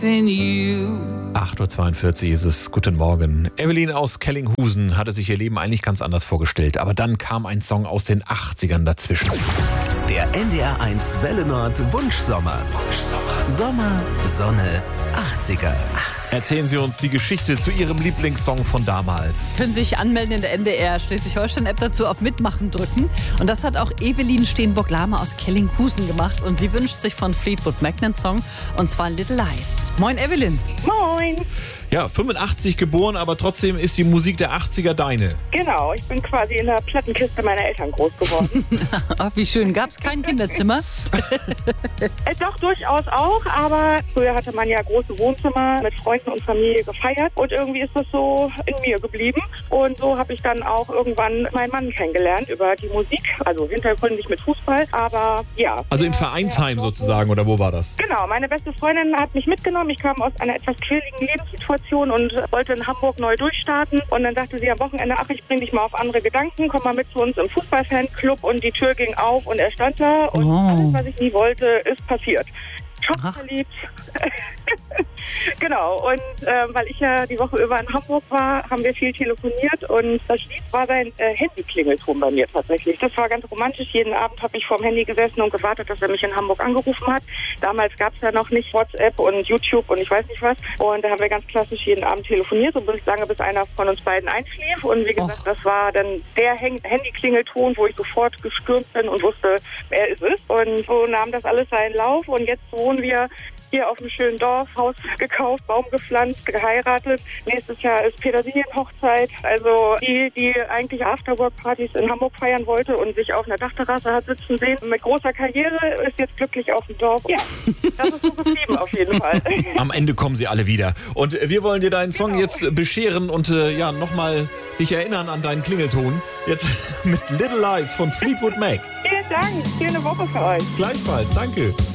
than you. 8.42 Uhr ist es. Guten Morgen. Evelyn aus Kellinghusen hatte sich ihr Leben eigentlich ganz anders vorgestellt. Aber dann kam ein Song aus den 80ern dazwischen. Der NDR1 Welle Nord Wunschsommer. Sommer, Sonne, 80er. Erzählen Sie uns die Geschichte zu Ihrem Lieblingssong von damals. Können sich anmelden in der NDR Schleswig-Holstein-App dazu auf Mitmachen drücken. Und das hat auch Evelyn Steenbock-Lahme aus Kellinghusen gemacht. Und sie wünscht sich von Fleetwood Mac einen Song, und zwar Little Lies. Moin Evelyn. Moin. Ja, 85 geboren, aber trotzdem ist die Musik der 80er deine. Genau, ich bin quasi in der Plattenkiste meiner Eltern groß geworden. Ach, wie schön. Gab es kein Kinderzimmer? Doch, durchaus auch, aber früher hatte man ja große Wohnzimmer mit Freunden und Familie gefeiert und irgendwie ist das so in mir geblieben. Und so habe ich dann auch irgendwann meinen Mann kennengelernt über die Musik, also hintergründig mit Fußball, aber ja. Also im Vereinsheim sozusagen, oder wo war das? Genau, meine beste Freundin hat mich mitgenommen. Ich kam aus einer etwas quirligen Lebenssituation und wollte in Hamburg neu durchstarten. Und dann dachte sie am Wochenende, ach, ich bringe dich mal auf andere Gedanken, komm mal mit zu uns im Fußballfanclub. Und die Tür ging auf und er stand da. Und alles, was ich nie wollte, ist passiert. Schockverliebt. Genau, und weil ich ja die Woche über in Hamburg war, haben wir viel telefoniert und das Lied war sein Handyklingelton bei mir tatsächlich. Das war ganz romantisch. Jeden Abend habe ich vorm Handy gesessen und gewartet, dass er mich in Hamburg angerufen hat. Damals gab es ja noch nicht WhatsApp und YouTube und ich weiß nicht was. Und da haben wir ganz klassisch jeden Abend telefoniert, so lange bis einer von uns beiden einschlief. Und wie gesagt, das war dann der Handyklingelton, wo ich sofort gestürmt bin und wusste, wer ist es. Und so nahm das alles seinen Lauf und jetzt wohnen wir hier auf einem schönen Dorf, Haus gekauft, Baum gepflanzt, geheiratet. Nächstes Jahr ist Petersilienhochzeit. Also die eigentlich Afterwork-Partys in Hamburg feiern wollte und sich auf einer Dachterrasse hat sitzen sehen. Mit großer Karriere ist jetzt glücklich auf dem Dorf. Ja, das ist so geblieben auf jeden Fall. Am Ende kommen sie alle wieder. Und wir wollen dir deinen Song jetzt bescheren und nochmal dich erinnern an deinen Klingelton. Jetzt mit Little Lies von Fleetwood Mac. Vielen Dank. Schöne Woche für euch. Gleichfalls. Danke.